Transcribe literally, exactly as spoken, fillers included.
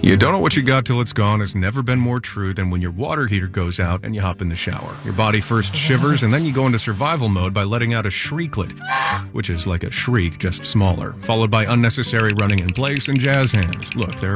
You don't know what you got till it's gone has never been more true than when your water heater goes out and you hop in the shower. Your body first shivers and then you go into survival mode by letting out a shrieklet, which is like a shriek, just smaller, followed by unnecessary running in place and jazz hands. Look, there